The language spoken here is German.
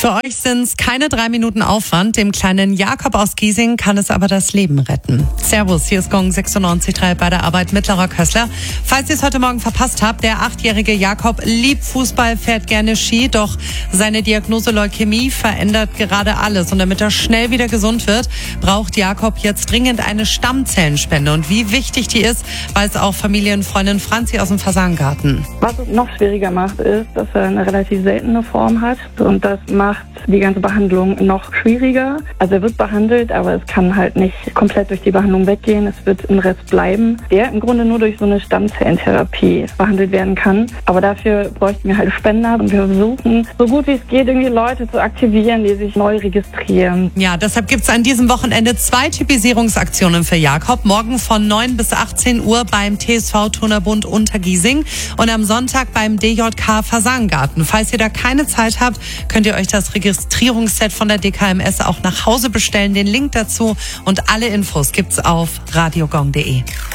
Für euch sind es keine 3 Minuten Aufwand. Dem kleinen Jakob aus Giesing kann es aber das Leben retten. Servus, hier ist Gong 96.3 bei der Arbeit Mittlerer Kössler. Falls ihr es heute Morgen verpasst habt, der 8-jährige Jakob liebt Fußball, fährt gerne Ski, doch seine Diagnose Leukämie verändert gerade alles. Und damit er schnell wieder gesund wird, braucht Jakob jetzt dringend eine Stammzellenspende. Und wie wichtig die ist, weiß auch Familienfreundin Franzi aus dem Fasangarten. Was es noch schwieriger macht, ist, dass er eine relativ seltene Form hat. Und das macht die ganze Behandlung noch schwieriger. Also er wird behandelt, aber es kann halt nicht komplett durch die Behandlung weggehen. Es wird ein Rest bleiben, der im Grunde nur durch so eine Stammzellentherapie behandelt werden kann. Aber dafür bräuchten wir halt Spender und wir versuchen, so gut wie es geht, irgendwie Leute zu aktivieren, die sich neu registrieren. Ja, deshalb gibt es an diesem Wochenende 2 Typisierungsaktionen für Jakob. Morgen von 9 bis 18 Uhr beim TSV Turnerbund Untergiesing und am Sonntag beim DJK Fasangarten. Falls ihr da keine Zeit habt, könnt ihr euch das Registrierungsset von der DKMS auch nach Hause bestellen. Den Link dazu und alle Infos gibt's auf radiogong.de.